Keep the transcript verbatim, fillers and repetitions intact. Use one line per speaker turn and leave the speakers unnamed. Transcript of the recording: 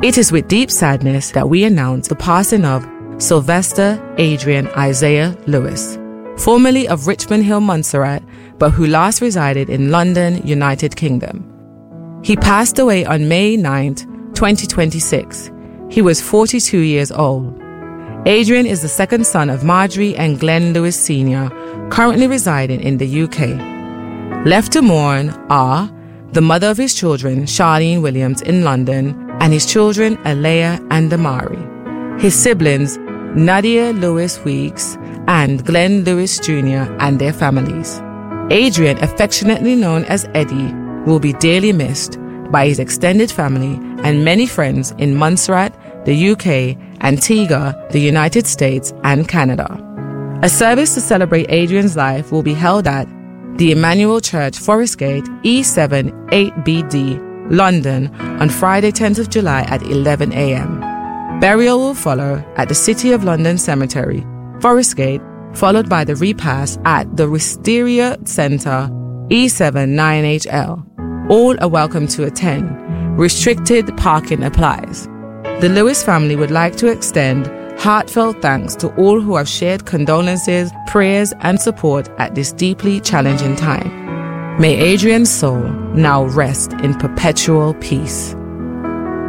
It is with deep sadness that we announce the passing of Sylvester Adrian Isaiah Lewis, formerly of Richmond Hill, Montserrat, but who last resided in London, United Kingdom. He passed away on May ninth, twenty twenty-six. He was forty-two years old. Adrian is the second son of Marjorie and Glenn Lewis Senior, currently residing in the U K. Left to mourn are the mother of his children, Charlene Williams, in London, and his children, Alea and Damari. His siblings, Nadia Lewis Weeks and Glenn Lewis Junior and their families. Adrian, affectionately known as Eddie, will be dearly missed by his extended family and many friends in Montserrat, the U K, Antigua, the United States, and Canada. A service to celebrate Adrian's life will be held at the Emmanuel Church, Forest Gate, E seven eight B D, London, on Friday, tenth of July at eleven a.m. Burial will follow at the City of London Cemetery, Forest Gate, followed by the repast at the Wisteria Centre, E seven nine H L. All are welcome to attend. Restricted parking applies. The Lewis family would like to extend heartfelt thanks to all who have shared condolences, prayers, and support at this deeply challenging time. May Adrian's soul now rest in perpetual peace.